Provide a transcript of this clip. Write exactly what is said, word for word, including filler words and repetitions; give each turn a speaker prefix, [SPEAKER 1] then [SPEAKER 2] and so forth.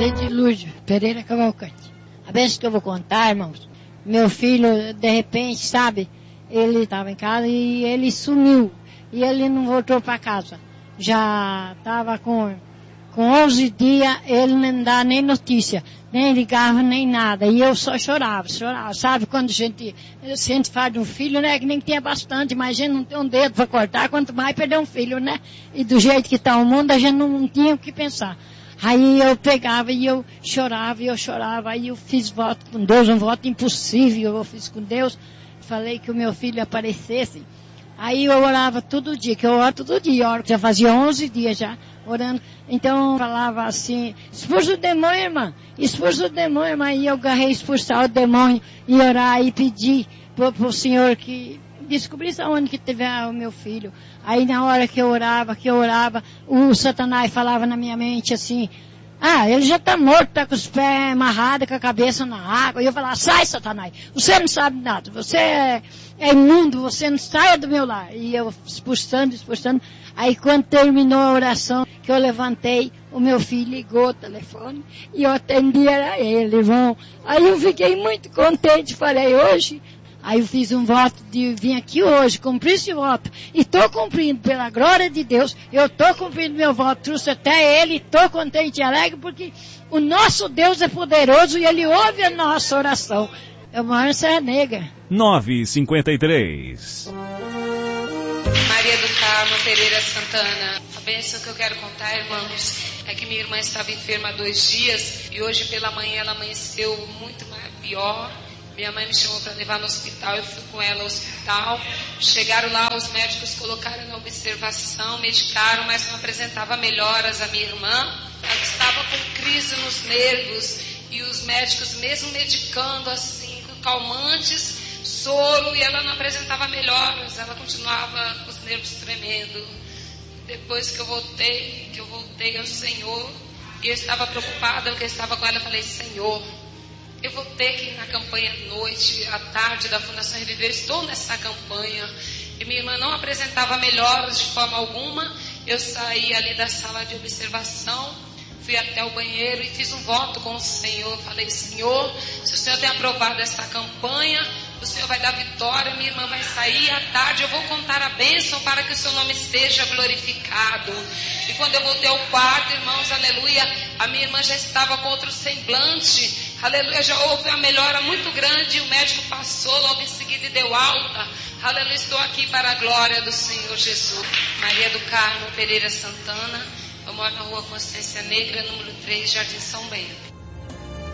[SPEAKER 1] Maria de Lúcio Pereira Cavalcante. A vez que eu vou contar, irmãos, meu filho, de repente, sabe, ele estava em casa e ele sumiu. E ele não voltou para casa. Já estava com, com onze dias, ele não dá nem notícia, nem ligava, nem nada. E eu só chorava, chorava. Sabe quando a gente, a gente faz de um filho, né, que nem tinha bastante, mas a gente não tem um dedo para cortar, quanto mais perder um filho, né? E do jeito que está o mundo, a gente não, não tinha o que pensar. Aí eu pegava e eu chorava e eu chorava. Aí eu fiz voto com Deus, um voto impossível eu fiz com Deus. Falei que o meu filho aparecesse. Aí eu orava todo dia, que eu oro todo dia. Eu já fazia onze dias já orando. Então eu falava assim, expulsa o demônio, irmã. Expulsa o demônio, irmã. E eu agarrei expulsar o demônio e orar e pedir pro, pro Senhor que descobrisse aonde que teve o meu filho. Aí na hora que eu orava, que eu orava, o Satanás falava na minha mente assim, ah, ele já está morto, está com os pés amarrados, com a cabeça na água. E eu falava, sai, Satanás, você não sabe nada, você é, é imundo, você não saia do meu lar. E eu expulsando, expulsando. Aí quando terminou a oração, que eu levantei, o meu filho ligou o telefone e eu atendi, era ele, irmão. Aí eu fiquei muito contente, falei, hoje... Aí eu fiz um voto de vir aqui hoje, cumprir esse voto. E estou cumprindo, pela glória de Deus. Eu estou cumprindo meu voto, trouxe até ele, estou contente e alegre, porque o nosso Deus é poderoso e ele ouve a nossa oração. Eu moro em Serra Negra.
[SPEAKER 2] nove e cinquenta e três.
[SPEAKER 3] Maria do Carmo Pereira Santana. A bênção que eu quero contar, irmãos, é que minha irmã estava enferma há dois dias e hoje pela manhã ela amanheceu muito mais, pior. Minha mãe me chamou para levar no hospital, eu fui com ela ao hospital. Chegaram lá, os médicos colocaram na observação, medicaram, mas não apresentava melhoras a minha irmã. Ela estava com crise nos nervos e os médicos, mesmo medicando assim, com calmantes, soro, e ela não apresentava melhoras, ela continuava com os nervos tremendo. Depois que eu voltei, que eu voltei ao Senhor, e eu estava preocupada, porque eu estava com ela, eu falei, Senhor, eu vou ter que ir na campanha à noite, à tarde da Fundação Reviver, estou nessa campanha. E minha irmã não apresentava melhoras de forma alguma. Eu saí ali da sala de observação, fui até o banheiro e fiz um voto com o Senhor. Falei, Senhor, se o Senhor tem aprovado essa campanha, o Senhor vai dar vitória, minha irmã vai sair à tarde, eu vou contar a bênção para que o seu nome seja glorificado. E quando eu voltei ao quarto, irmãos, aleluia, a minha irmã já estava com outro semblante. Aleluia, já houve uma melhora muito grande, o médico passou logo em seguida e deu alta. Aleluia, estou aqui para a glória do Senhor Jesus. Maria do Carmo Pereira Santana, eu moro na rua Consciência Negra, número três, Jardim São Bento.